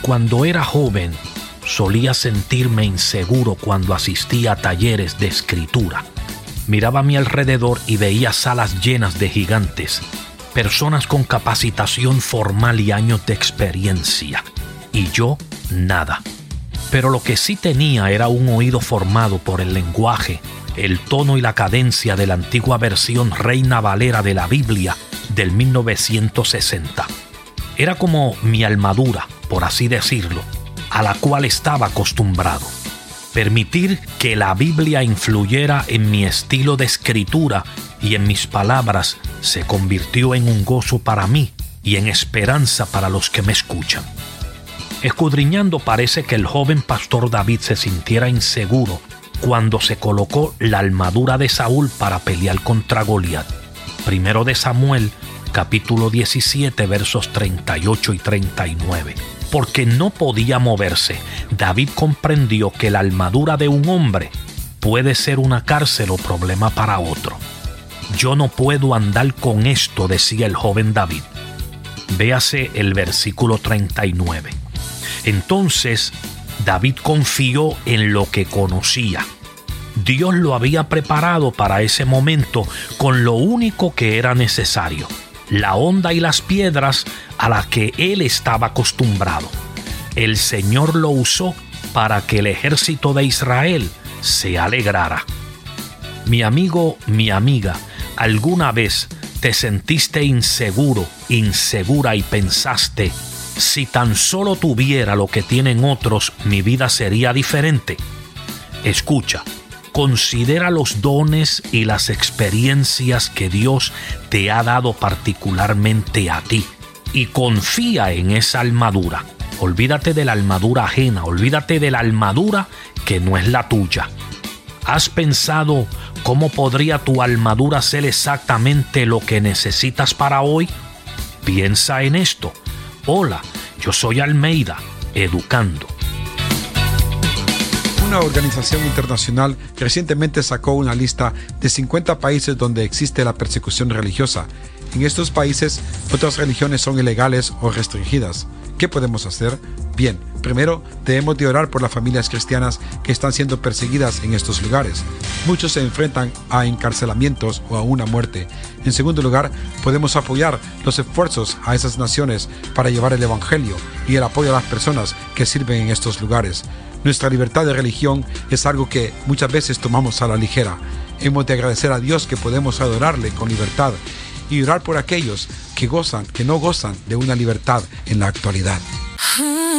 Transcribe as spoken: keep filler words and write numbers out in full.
cuando era joven solía sentirme inseguro cuando asistía a talleres de escritura. Miraba a mi alrededor y veía salas llenas de gigantes, personas con capacitación formal y años de experiencia, y yo nada. Pero lo que sí tenía era un oído formado por el lenguaje, el tono y la cadencia de la antigua versión Reina Valera de la Biblia del mil novecientos sesenta. Era como mi armadura, por así decirlo, a la cual estaba acostumbrado. Permitir que la Biblia influyera en mi estilo de escritura y en mis palabras se convirtió en un gozo para mí y en esperanza para los que me escuchan. Escudriñando, parece que el joven pastor David se sintiera inseguro cuando se colocó la armadura de Saúl para pelear contra Goliat. Primero de Samuel, capítulo diecisiete, versos treinta y ocho y treinta y nueve. Porque no podía moverse, David comprendió que la armadura de un hombre puede ser una cárcel o problema para otro. Yo no puedo andar con esto, decía el joven David. Véase el versículo treinta y nueve. Entonces David confió en lo que conocía. Dios lo había preparado para ese momento con lo único que era necesario: la honda y las piedras a las que él estaba acostumbrado. El Señor lo usó para que el ejército de Israel se alegrara. Mi amigo, mi amiga, ¿alguna vez te sentiste inseguro, insegura y pensaste: si tan solo tuviera lo que tienen otros, mi vida sería diferente? Escucha. Considera los dones y las experiencias que Dios te ha dado particularmente a ti y confía en esa armadura. Olvídate de la armadura ajena, olvídate de la armadura que no es la tuya. ¿Has pensado cómo podría tu armadura ser exactamente lo que necesitas para hoy? Piensa en esto. Hola, yo soy Almeida, educando. Una organización internacional recientemente sacó una lista de cincuenta países donde existe la persecución religiosa. En estos países, otras religiones son ilegales o restringidas. ¿Qué podemos hacer? Bien, primero debemos de orar por las familias cristianas que están siendo perseguidas en estos lugares. Muchos se enfrentan a encarcelamientos o a una muerte. En segundo lugar, podemos apoyar los esfuerzos a esas naciones para llevar el evangelio y el apoyo a las personas que sirven en estos lugares. Nuestra libertad de religión es algo que muchas veces tomamos a la ligera. Hemos de agradecer a Dios que podemos adorarle con libertad y orar por aquellos que gozan, que no gozan de una libertad en la actualidad.